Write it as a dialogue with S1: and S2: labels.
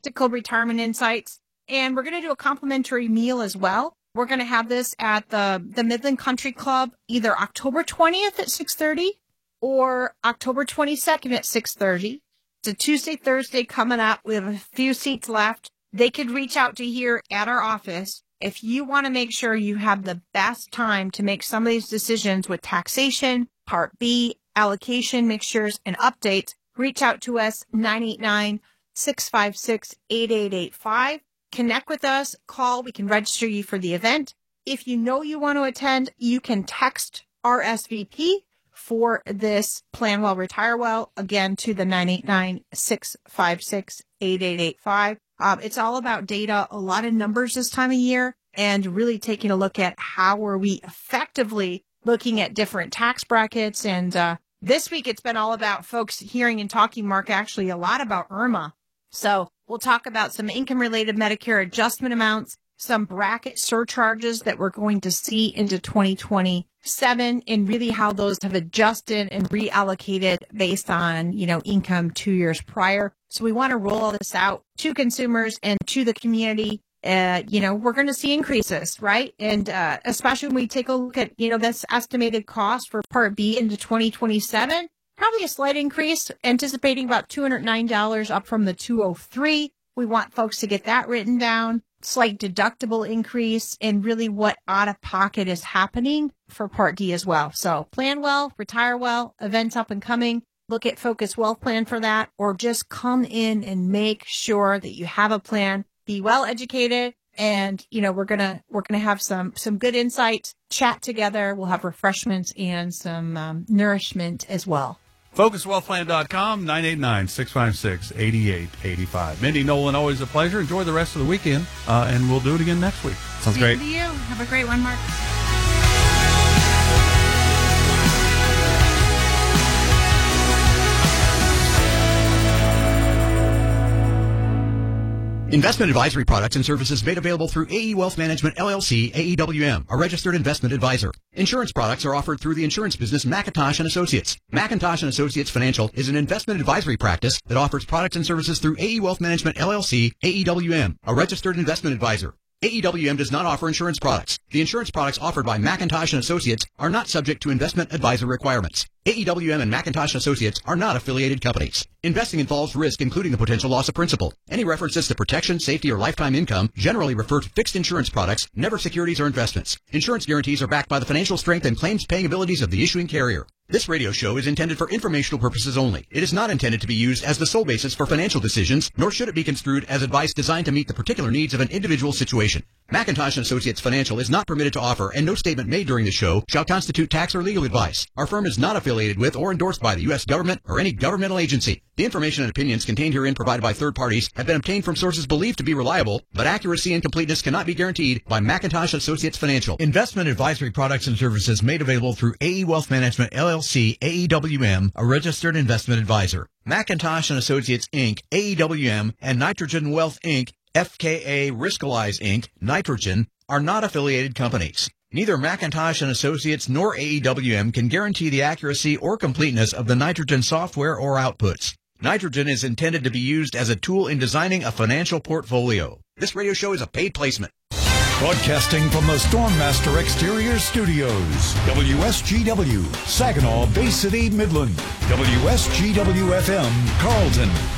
S1: Tactical Retirement Insights. And we're going to do a complimentary meal as well. We're going to have this at the Midland Country Club, either October 20th at 6:30 or October 22nd at 6:30. It's a Tuesday, Thursday coming up. We have a few seats left. They could reach out to here at our office. If you want to make sure you have the best time to make some of these decisions with taxation, Part B, allocation mixtures, and updates, reach out to us, 989-656-8885. Connect with us, call, we can register you for the event. If you know you want to attend, you can text RSVP for this Plan Well, Retire Well, again, to the 989-656-8885. It's all about data, a lot of numbers this time of year, and really taking a look at how are we effectively looking at different tax brackets. And this week, it's been all about folks hearing and talking, Mark, actually a lot about IRMA. So we'll talk about some income-related Medicare adjustment amounts, some bracket surcharges that we're going to see into 2027, and really how those have adjusted and reallocated based on, income 2 years prior. So we want to roll all this out to consumers and to the community. We're going to see increases, right? And especially when we take a look at, this estimated cost for Part B into 2027, probably a slight increase, anticipating about $209 up from the $203. We want folks to get that written down. Slight deductible increase, and really what out-of-pocket is happening for Part D as well. So plan well, retire well, events up and coming. Look at Focus Wealth Plan for that, or just come in and make sure that you have a plan. Be well educated, and we're gonna have some good insights. Chat together. We'll have refreshments and some nourishment as well.
S2: FocusWealthPlan.com, 989-656-8885. Mindy, Nolan, always a pleasure. Enjoy the rest of the weekend, and we'll do it again next week.
S3: Sounds great.
S1: Thank you. Have a great one, Mark.
S4: Investment advisory products and services made available through AE Wealth Management, LLC, AEWM, a registered investment advisor. Insurance products are offered through the insurance business McIntosh & Associates. McIntosh & Associates Financial is an investment advisory practice that offers products and services through AE Wealth Management, LLC, AEWM, a registered investment advisor. AEWM does not offer insurance products. The insurance products offered by McIntosh & Associates are not subject to investment advisor requirements. AEWM and McIntosh & Associates are not affiliated companies. Investing involves risk, including the potential loss of principal. Any references to protection, safety, or lifetime income generally refer to fixed insurance products, never securities or investments. Insurance guarantees are backed by the financial strength and claims-paying abilities of the issuing carrier. This radio show is intended for informational purposes only. It is not intended to be used as the sole basis for financial decisions, nor should it be construed as advice designed to meet the particular needs of an individual situation. McIntosh & Associates Financial is not permitted to offer, and no statement made during the show shall constitute tax or legal advice. Our firm is not affiliated with or endorsed by the U.S. government or any governmental agency. The information and opinions contained herein provided by third parties have been obtained from sources believed to be reliable, but accuracy and completeness cannot be guaranteed by McIntosh & Associates Financial. Investment advisory products and services made available through AE Wealth Management, LLC, AEWM, a registered investment advisor. McIntosh & Associates, Inc., AEWM, and Nitrogen Wealth, Inc., FKA Riskalyze, Inc., Nitrogen, are not affiliated companies. Neither McIntosh & Associates nor AEWM can guarantee the accuracy or completeness of the Nitrogen software or outputs. Nitrogen is intended to be used as a tool in designing a financial portfolio. This radio show is a paid placement.
S5: Broadcasting from the Stormmaster Exterior Studios, WSGW, Saginaw, Bay City, Midland, WSGW-FM, Carlton,